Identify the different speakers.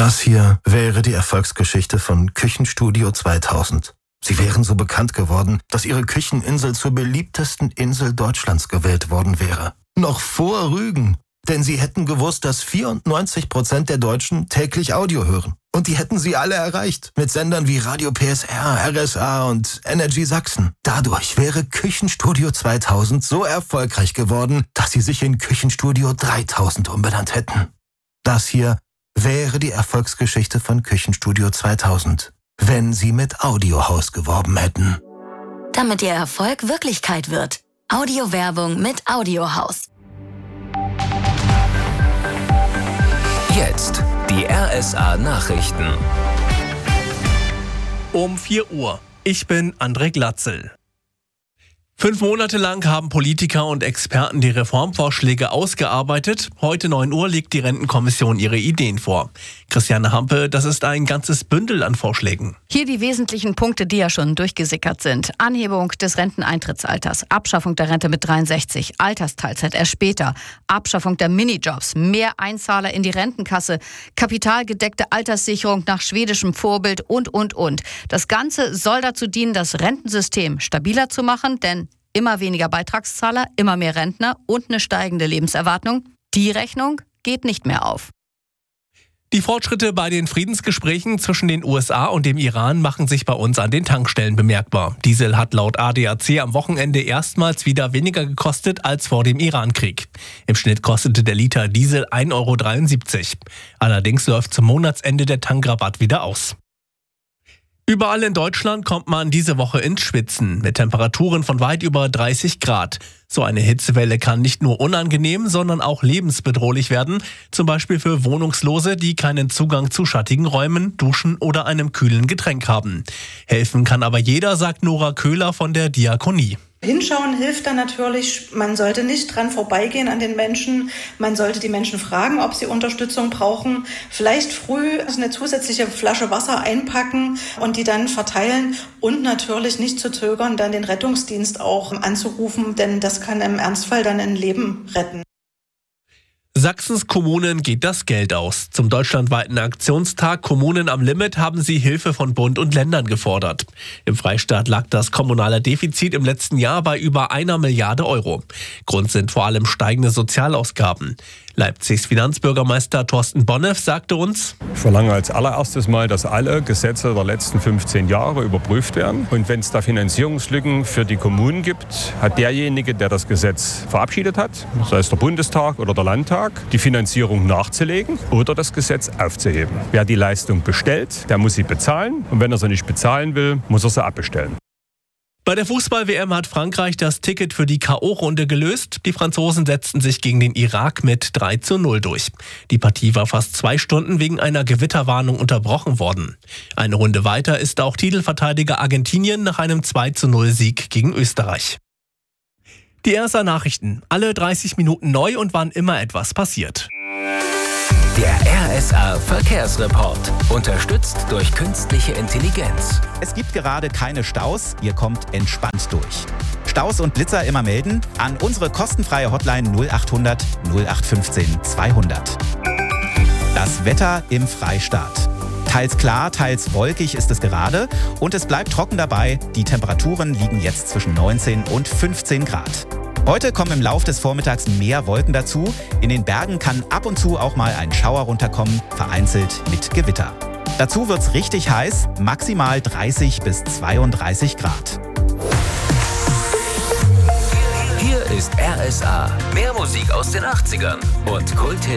Speaker 1: Das hier wäre die Erfolgsgeschichte von Küchenstudio 2000. Sie wären so bekannt geworden, dass ihre Kücheninsel zur beliebtesten Insel Deutschlands gewählt worden wäre. Noch vor Rügen. Denn sie hätten gewusst, dass 94% der Deutschen täglich Audio hören. Und die hätten sie alle erreicht. Mit Sendern wie Radio PSR, RSA und Energy Sachsen. Dadurch wäre Küchenstudio 2000 so erfolgreich geworden, dass sie sich in Küchenstudio 3000 umbenannt hätten. Das hier wäre die Erfolgsgeschichte von Küchenstudio 2000, wenn sie mit Audiohaus geworben hätten.
Speaker 2: Damit ihr Erfolg Wirklichkeit wird. Audiowerbung mit Audiohaus.
Speaker 3: Jetzt die RSA Nachrichten.
Speaker 4: Um 4 Uhr. Ich bin André Glatzel. 5 Monate lang haben Politiker und Experten die Reformvorschläge ausgearbeitet. Heute 9 Uhr legt die Rentenkommission ihre Ideen vor. Christiane Hampe, das ist ein ganzes Bündel an Vorschlägen.
Speaker 5: Hier die wesentlichen Punkte, die ja schon durchgesickert sind. Anhebung des Renteneintrittsalters, Abschaffung der Rente mit 63, Altersteilzeit erst später, Abschaffung der Minijobs, mehr Einzahler in die Rentenkasse, kapitalgedeckte Alterssicherung nach schwedischem Vorbild und. Das Ganze soll dazu dienen, das Rentensystem stabiler zu machen, denn immer weniger Beitragszahler, immer mehr Rentner und eine steigende Lebenserwartung. Die Rechnung geht nicht mehr auf.
Speaker 4: Die Fortschritte bei den Friedensgesprächen zwischen den USA und dem Iran machen sich bei uns an den Tankstellen bemerkbar. Diesel hat laut ADAC am Wochenende erstmals wieder weniger gekostet als vor dem Iran-Krieg. Im Schnitt kostete der Liter Diesel 1,73 €. Allerdings läuft zum Monatsende der Tankrabatt wieder aus. Überall in Deutschland kommt man diese Woche ins Schwitzen mit Temperaturen von weit über 30 Grad. So eine Hitzewelle kann nicht nur unangenehm, sondern auch lebensbedrohlich werden. Zum Beispiel für Wohnungslose, die keinen Zugang zu schattigen Räumen, Duschen oder einem kühlen Getränk haben. Helfen kann aber jeder, sagt Nora Köhler von der Diakonie.
Speaker 6: Hinschauen hilft dann natürlich. Man sollte nicht dran vorbeigehen an den Menschen. Man sollte die Menschen fragen, ob sie Unterstützung brauchen. Vielleicht früh eine zusätzliche Flasche Wasser einpacken und die dann verteilen. Und natürlich nicht zu zögern, dann den Rettungsdienst auch anzurufen, denn das kann im Ernstfall dann ein Leben retten.
Speaker 4: Sachsens Kommunen geht das Geld aus. Zum deutschlandweiten Aktionstag Kommunen am Limit haben sie Hilfe von Bund und Ländern gefordert. Im Freistaat lag das kommunale Defizit im letzten Jahr bei über 1 Milliarde €. Grund sind vor allem steigende Sozialausgaben. Leipzigs Finanzbürgermeister Thorsten Bonneff sagte uns:
Speaker 7: Ich verlange als allererstes mal, dass alle Gesetze der letzten 15 Jahre überprüft werden. Und wenn es da Finanzierungslücken für die Kommunen gibt, hat derjenige, der das Gesetz verabschiedet hat, sei es der Bundestag oder der Landtag, die Finanzierung nachzulegen oder das Gesetz aufzuheben. Wer die Leistung bestellt, der muss sie bezahlen. Und wenn er sie nicht bezahlen will, muss er sie abbestellen.
Speaker 4: Bei der Fußball-WM hat Frankreich das Ticket für die K.O.-Runde gelöst. Die Franzosen setzten sich gegen den Irak mit 3:0 durch. Die Partie war fast 2 Stunden wegen einer Gewitterwarnung unterbrochen worden. Eine Runde weiter ist auch Titelverteidiger Argentinien nach einem 2:0-Sieg gegen Österreich. Die RSA Nachrichten. Alle 30 Minuten neu und wann immer etwas passiert.
Speaker 3: Der RSA Verkehrsreport. Unterstützt durch künstliche Intelligenz.
Speaker 8: Es gibt gerade keine Staus, ihr kommt entspannt durch. Staus und Blitzer immer melden an unsere kostenfreie Hotline 0800 0815 200. Das Wetter im Freistaat. Teils klar, teils wolkig ist es gerade und es bleibt trocken dabei. Die Temperaturen liegen jetzt zwischen 19 und 15 Grad. Heute kommen im Lauf des Vormittags mehr Wolken dazu. In den Bergen kann ab und zu auch mal ein Schauer runterkommen, vereinzelt mit Gewitter. Dazu wird's richtig heiß, maximal 30 bis 32 Grad.
Speaker 3: Hier ist RSA. Mehr Musik aus den 80ern und Kult